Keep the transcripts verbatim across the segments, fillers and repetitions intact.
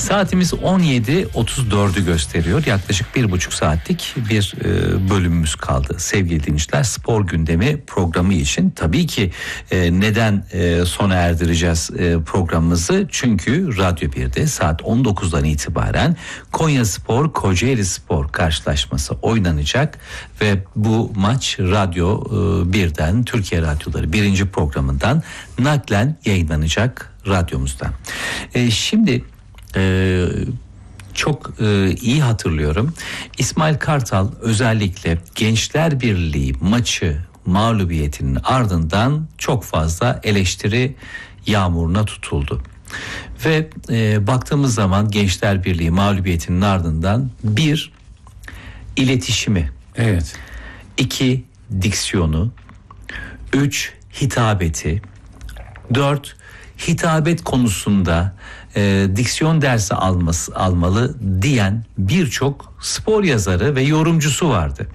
Saatimiz on yedi otuz dördü gösteriyor. Yaklaşık bir buçuk saatlik bir e, bölümümüz kaldı. Sevgili dinleyiciler, spor gündemi programı için tabii ki e, neden e, sona erdireceğiz e, programımızı? Çünkü Radyo bir'de saat on dokuzdan itibaren Konyaspor Kocaeli Spor karşılaşması oynanacak ve bu maç Radyo e, bir'den, Türkiye Radyoları birinci programından naklen yayınlanacak radyomuzdan. E, şimdi Ee, çok e, iyi hatırlıyorum. İsmail Kartal özellikle Gençler Birliği maçı mağlubiyetinin ardından çok fazla eleştiri yağmuruna tutuldu. Ve e, baktığımız zaman Gençler Birliği mağlubiyetinin ardından bir iletişimi, evet, iki diksiyonu, üç hitabeti, dört hitabet konusunda e, diksiyon dersi alması, almalı diyen birçok spor yazarı ve yorumcusu vardı.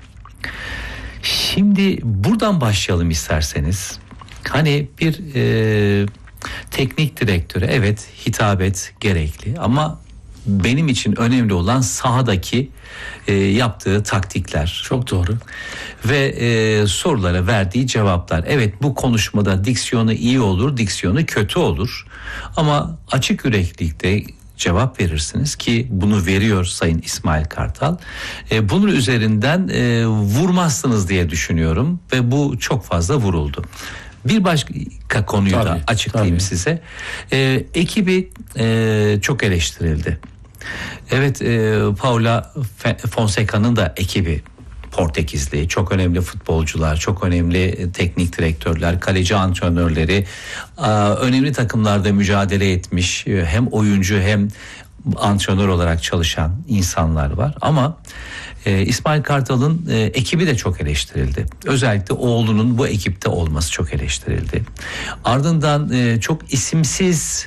Şimdi buradan başlayalım isterseniz. Hani bir e, teknik direktöre evet hitabet gerekli ama benim için önemli olan sahadaki e, yaptığı taktikler. Çok doğru. Ve e, sorulara verdiği cevaplar. Evet, bu konuşmada diksiyonu iyi olur, diksiyonu kötü olur. Ama açık yüreklilikte cevap verirsiniz ki bunu veriyor Sayın İsmail Kartal. E, bunun üzerinden e, vurmazsınız diye düşünüyorum ve bu çok fazla vuruldu. Bir başka konuyu tabii, da açıklayayım tabii. size. E, ekibi e, çok eleştirildi. Evet, e, Paula Fonseca'nın da ekibi Portekizli, çok önemli futbolcular, çok önemli teknik direktörler, kaleci antrenörleri, önemli takımlarda mücadele etmiş hem oyuncu hem antrenör olarak çalışan insanlar var. Ama e, İsmail Kartal'ın e, ekibi de çok eleştirildi. Özellikle oğlunun bu ekipte olması çok eleştirildi. Ardından e, çok isimsiz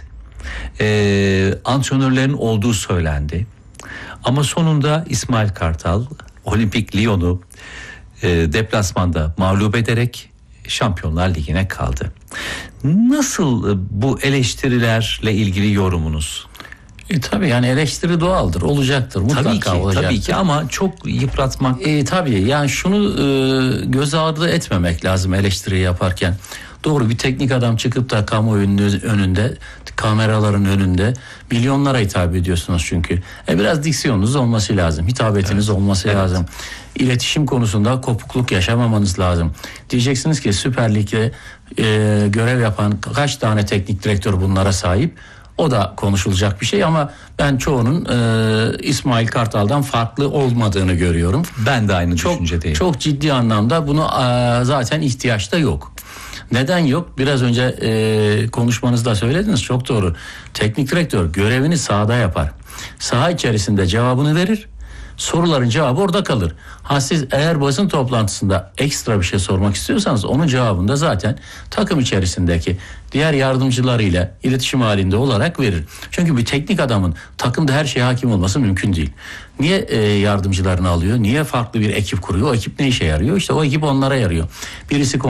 e, antrenörlerin olduğu söylendi. Ama sonunda İsmail Kartal Olimpik Lyon'u e, deplasmanda mağlup ederek Şampiyonlar Ligi'ne kaldı. Nasıl bu eleştirilerle ilgili yorumunuz? E, tabii yani eleştiri doğaldır, olacaktır, mutlaka tabii ki, olacaktır. Tabii ki ama çok yıpratmak. E, tabii yani şunu e, göz ardı etmemek lazım eleştiri yaparken. Doğru, bir teknik adam çıkıp da kamuoyunun önünde, kameraların önünde milyonlara hitap ediyorsunuz çünkü. E biraz diksiyonunuz olması lazım, hitabetiniz evet, olması evet. lazım. İletişim konusunda kopukluk yaşamamanız lazım. Diyeceksiniz ki Süper Lig'de e, görev yapan kaç tane teknik direktör bunlara sahip? O da konuşulacak bir şey ama ben çoğunun e, İsmail Kartal'dan farklı olmadığını görüyorum. Ben de aynı çok, düşüncedeyim. Çok ciddi anlamda bunu e, zaten ihtiyaç da yok. Neden yok? Biraz önce e, konuşmanızda söylediniz, çok doğru. Teknik direktör görevini sahada yapar. Saha içerisinde cevabını verir. Soruların cevabı orada kalır. Ha siz eğer basın toplantısında ekstra bir şey sormak istiyorsanız onun cevabını da zaten takım içerisindeki diğer yardımcılarıyla iletişim halinde olarak verir. Çünkü bir teknik adamın takımda her şeye hakim olması mümkün değil. Niye e, yardımcılarını alıyor? Niye farklı bir ekip kuruyor? O ekip ne işe yarıyor? İşte o ekip onlara yarıyor. Birisi